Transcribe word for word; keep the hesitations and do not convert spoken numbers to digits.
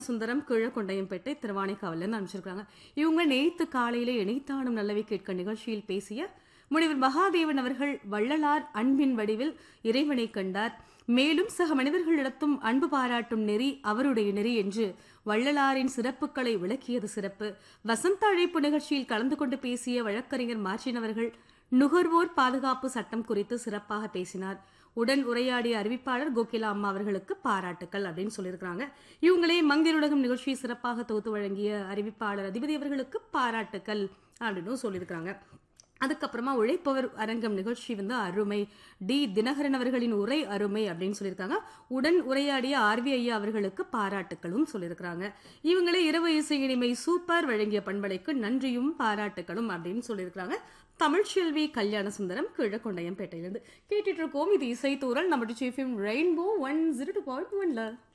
சுந்தரம் கிழக்கொண்டையம்பேட்டை திருவானைக்காவல்ல அனுப்பிச்சிருக்காங்க. இவங்க நேத்து காலையில இணைத்தானும் நல்லவை கேட்க நிகழ்ச்சியில் பேசிய முனிவர் மகாதேவன் அவர்கள் வள்ளலார் அன்பின் வடிவில் இறைவனை கண்டார், மேலும் சக மனிதர்களிடத்தும் அன்பு பாராட்டும் நெறி அவருடைய நெறி என்று வள்ளலாரின் சிறப்புகளை விளக்கியது சிறப்பு. வசந்த அழைப்பு நிகழ்ச்சியில் கலந்து கொண்டு பேசிய வழக்கறிஞர் மார்டின் அவர்கள் நுகர்வோர் பாதுகாப்பு சட்டம் குறித்து சிறப்பாக பேசினார். உடன் உரையாடிய அறிவிப்பாளர் கோகிலா அம்மா அவர்களுக்கு பாராட்டுக்கள் அப்படின்னு சொல்லியிருக்காங்க. இவங்களே மங்கையருலகம் நிகழ்ச்சியை சிறப்பாக தொகுத்து வழங்கிய அறிவிப்பாளர் அதிபதி அவர்களுக்கு பாராட்டுக்கள் அப்படின்னு சொல்லியிருக்காங்க. அதுக்கப்புறமா உழைப்பவர் அரங்கம் நிகழ்ச்சி வந்து அருமை, டி தினகரன் அவர்களின் உரை அருமை அப்படின்னு சொல்லியிருக்காங்க. உடன் உரையாடிய ஆர்வி ஐயா அவர்களுக்கு பாராட்டுகளும் சொல்லியிருக்காங்க. இவங்களே இரவு இசை இனிமை சூப்பர் வழங்கிய பண்பலைக்கு நன்றியும் பாராட்டுகளும் அப்படின்னு சொல்லியிருக்காங்க. தமிழ்ச்செல்வி கல்யாண சுந்தரம் கிழக்கொண்டையம்பேட்டையிலிருந்து கேட்டுட்டு இருக்கோம். இது இசை தூரல் நம்ம rainbow one zero two point ஒன்ல